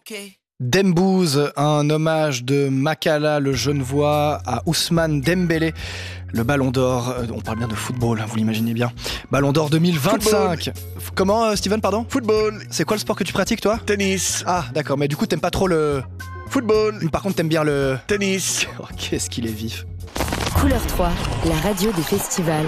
Dembouz, un hommage de Makala, le Genevois, à Ousmane Dembélé, le Ballon d'Or. On parle bien de football, vous l'imaginez bien. Ballon d'Or 2025. Comment, Steven, pardon ? Football. C'est quoi le sport que tu pratiques, toi ? Tennis. Ah, d'accord, mais du coup, t'aimes pas trop le... Football. Par contre, t'aimes bien le... Tennis. Oh, qu'est-ce qu'il est vif. Couleur 3, la radio des festivals.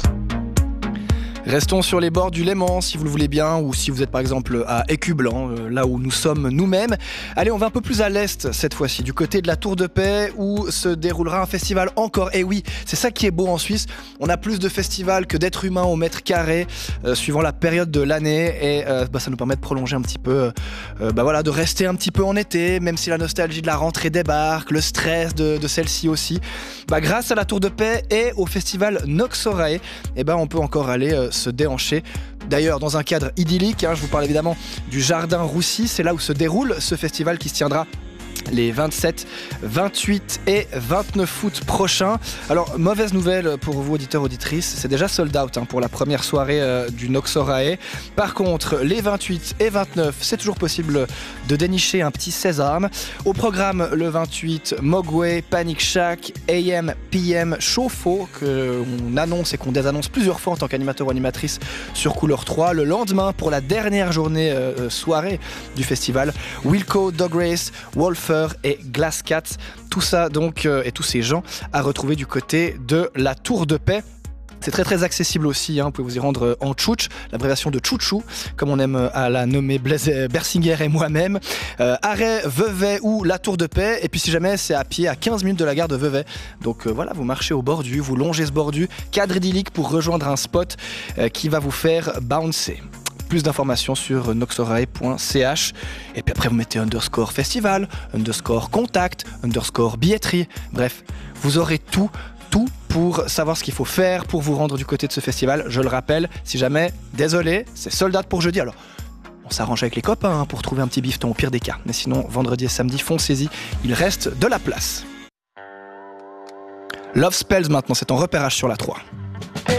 Restons sur les bords du Léman, si vous le voulez bien, ou si vous êtes par exemple à Écublanc, là où nous sommes nous-mêmes. Allez, on va un peu plus à l'est cette fois-ci, du côté de la Tour de Paix, où se déroulera un festival encore. Et oui, c'est ça qui est beau en Suisse. On a plus de festivals que d'êtres humains au mètre carré, suivant la période de l'année. Et ça nous permet de prolonger un petit peu, de rester un petit peu en été, même si la nostalgie de la rentrée débarque, le stress de celle-ci aussi. Grâce à la Tour de Paix et au festival Noxorae, on peut encore aller se déhancher. D'ailleurs, dans un cadre idyllique, je vous parle évidemment du Jardin Roussy, c'est là où se déroule ce festival qui se tiendra les 27, 28 et 29 août prochains. Alors, mauvaise nouvelle pour vous, auditeurs, auditrices, c'est déjà sold out pour la première soirée du Noxorae. Par contre, les 28 et 29, c'est toujours possible de dénicher un petit sésame. Au programme, le 28, Mogwai, Panic Shack, AM, PM, Chauffe-eau, qu'on annonce et qu'on désannonce plusieurs fois en tant qu'animateur ou animatrice sur Couleur 3. Le lendemain, pour la dernière journée soirée du festival, Wilco, Dog Race, Wolfer et Glass Cats, tout ça donc et tous ces gens à retrouver du côté de la Tour de Paix. C'est très très accessible aussi, vous pouvez vous y rendre en tchouch, l'abréviation de tchouchou, comme on aime à la nommer Blaise Bersinger et moi-même. Arrêt Vevey ou la Tour de Paix, et puis si jamais c'est à pied à 15 minutes de la gare de Vevey. Donc voilà, vous marchez au bordu, vous longez ce bordu, cadre idyllique pour rejoindre un spot qui va vous faire bouncer. Plus d'informations sur noxorae.ch et puis après vous mettez _festival, _contact, _billetterie. Bref, vous aurez tout pour savoir ce qu'il faut faire pour vous rendre du côté de ce festival. Je le rappelle, si jamais, désolé, c'est sold out pour jeudi. Alors, on s'arrange avec les copains pour trouver un petit bifton au pire des cas. Mais sinon, vendredi et samedi, foncez-y, il reste de la place. Love Spells maintenant, c'est en repérage sur la 3.